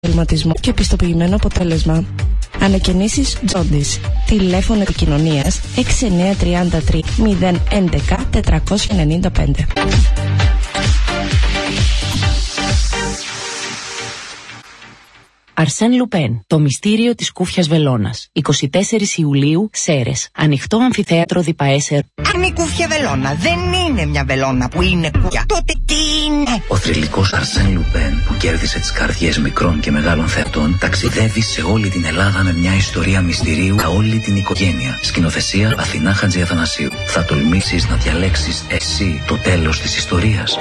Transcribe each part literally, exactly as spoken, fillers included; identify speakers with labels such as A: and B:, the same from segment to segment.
A: επαγγελματισμό και πιστοποιημένο αποτέλεσμα. Ανακαινήσεις Τζόντις. Τηλέφωνο επικοινωνίας έξι εννιά τρία τρία μηδέν έντεκα τετρακόσια ενενήντα πέντε.
B: Αρσέν Λουπέν, το μυστήριο της κούφιας βελόνας. εικοστή τέταρτη Ιουλίου, Σέρες. Ανοιχτό αμφιθέατρο Διπαέσερ.
C: Αν η κούφια βελόνα δεν είναι μια βελόνα που είναι κούφια, τότε τι είναι?
D: Ο θρυλικός Αρσέν Λουπέν, που κέρδισε τις καρδιές μικρών και μεγάλων θεατών, ταξιδεύει σε όλη την Ελλάδα με μια ιστορία μυστηρίου για όλη την οικογένεια. Σκηνοθεσία Αθηνά Χατζιαθανασίου. Θα τολμήσεις να διαλέξεις εσύ το τέλος της ιστορίας?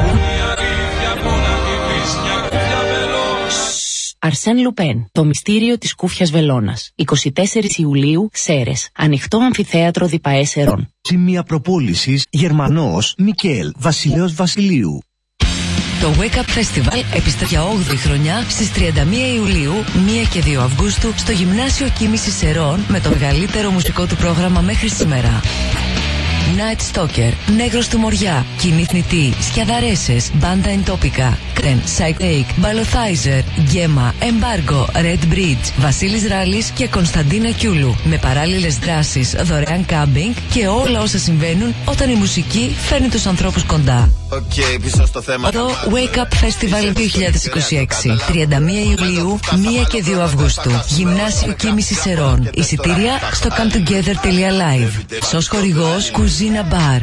B: Αρσέν Λουπέν, το μυστήριο της κούφιας βελόνας. εικοστή τέταρτη Ιουλίου, Σέρες. Ανοιχτό αμφιθέατρο Διπαέσερον.
E: Σημεία προπόλησης Γερμανός Μικέλ Βασιλέος Βασιλείου.
F: Το Wake Up Festival επιστρέφει για όγδοη χρονιά στις τριάντα μία Ιουλίου, πρώτη και δύο Αυγούστου στο Γυμνάσιο Κίμησης Σερών με το μεγαλύτερο μουσικό του πρόγραμμα μέχρι σήμερα. Night Stalker, Νέγρος του Μοριά, Κοινή Θνητή, Σκιαδαρέσες, Μπάντα Εντόπικα, Κρεν, Psychic, Μπαλοθάιζερ, Γκέμα, Εμπάργκο, Red Bridge, Βασίλης Ράλης και Κωνσταντίνα Κιούλου. Με παράλληλες δράσεις, δωρεάν κάμπινγκ και όλα όσα συμβαίνουν όταν η μουσική φέρνει τους ανθρώπους κοντά.
G: Okay, πίσω στο θέμα.
F: Το Wake Up Festival δύο χιλιάδες είκοσι έξι, τριάντα μία Ιουλίου, πρώτη και δύο Αυγούστου. Γυμνάσιο Κίμησης Σερών. Εισιτήρια στο come together τελεία live. Σος χορηγός Κουζίνα Μπαρ.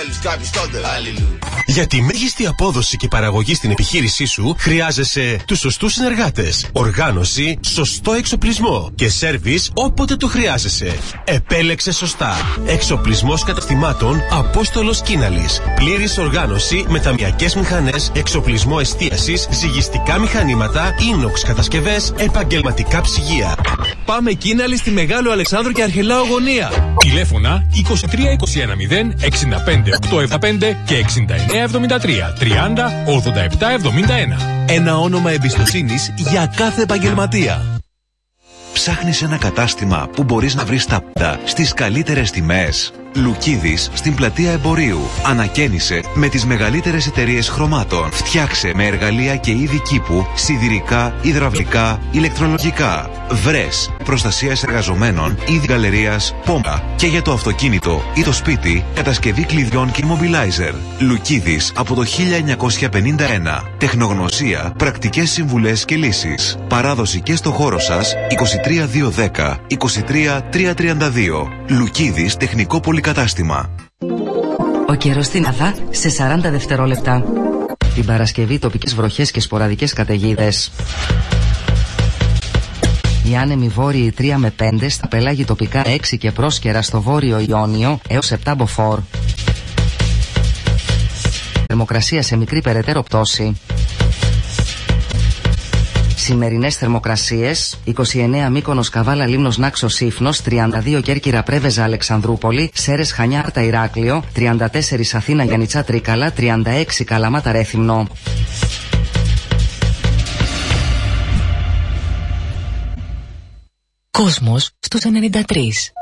H: Για τη μέγιστη απόδοση και παραγωγή στην επιχείρησή σου χρειάζεσαι τους σωστούς συνεργάτες, οργάνωση, σωστό εξοπλισμό και σέρβις όποτε το χρειάζεσαι. Επέλεξε σωστά. Εξοπλισμός καταστημάτων Απόστολος Κίναλης. Πλήρης οργάνωση με ταμιακές μηχανές, εξοπλισμό εστίασης, ζυγιστικά μηχανήματα, ίνοξ κατασκευές, επαγγελματικά ψυγεία.
I: Πάμε Κίναλη στη Μεγάλο Αλεξάνδρου και Αρχελάου γωνία. Τηλέφωνα είκοσι τρία είκοσι ένα μηδέν εξήντα πέντε οκτακόσια εβδομήντα πέντε και εξήντα εννέα εβδομήντα τρία τριάντα ογδόντα επτά εβδομήντα ένα.
E: Ένα όνομα εμπιστοσύνης για κάθε επαγγελματία. Ψάχνεις ένα κατάστημα που μπορείς να βρεις τα πάντα στις καλύτερες τιμές? Λουκίδης στην πλατεία Εμπορίου. Ανακαίνισε με τις μεγαλύτερες εταιρείες χρωμάτων. Φτιάξε με εργαλεία και είδη κήπου, σιδηρικά, υδραυλικά, ηλεκτρολογικά. Βρες προστασίας εργαζομένων, είδη γκαλερίας, πόμπα. Και για το αυτοκίνητο ή το σπίτι, κατασκευή κλειδιών και immobilizer. Λουκίδης από το χίλια εννιακόσια πενήντα ένα. Τεχνογνωσία, πρακτικές συμβουλές και λύσεις. Παράδοση και στο χώρο σας είκοσι τρία διακόσια δέκα είκοσι τρία τριακόσια τριάντα δύο. Λουκίδης τεχνικό πολυκατάστημα.
J: Ο καιρός στην Αθά σε σαράντα δευτερόλεπτα. Την Παρασκευή τοπικές βροχές και σποραδικές καταιγίδες. Οι άνεμοι βόρειοι τρία με πέντε, στα πελάγη τοπικά έξι και πρόσκαιρα στο βόρειο Ιόνιο έως επτά μποφόρ. Θερμοκρασία σε μικρή περαιτέρω πτώση. Σημερινές θερμοκρασίες: είκοσι εννέα Μύκονος Καβάλα Λίμνος Νάξος Σύφνος, τριάντα δύο Κέρκυρα Πρέβεζα Αλεξανδρούπολη, Σέρες Χανιά Άρτα Ηράκλειο, τριάντα τέσσερα Αθήνα Γιαννιτσά Τρίκαλα, τριάντα έξι Καλαμάτα Ρέθυμνο.
F: Κόσμος στους ενενήντα τρία.